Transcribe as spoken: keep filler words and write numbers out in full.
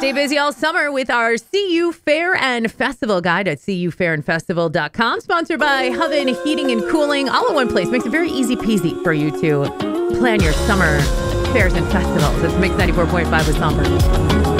Stay busy all summer with our C U Fair and Festival guide at c u fair and festival dot com. Sponsored by Hoven Heating and Cooling, all in one place. Makes it very easy peasy for you to plan your summer fairs and festivals. It's Mix ninety-four point five with Summer.